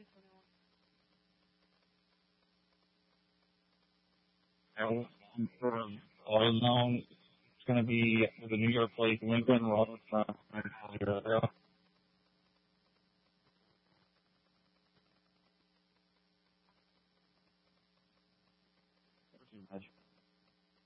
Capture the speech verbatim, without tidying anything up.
And for all known, it's going to be the New York plate, Lincoln Road. Uh,